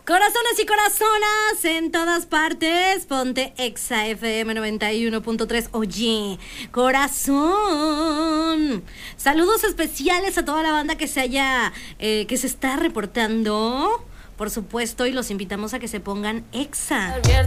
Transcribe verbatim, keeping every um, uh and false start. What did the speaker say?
Corazones y corazonas en todas partes. Ponte Exa F M noventa y uno punto tres. Oye, corazón. Saludos especiales a toda la banda que se haya, eh, que se está reportando. Por supuesto, y los invitamos a que se pongan Exa.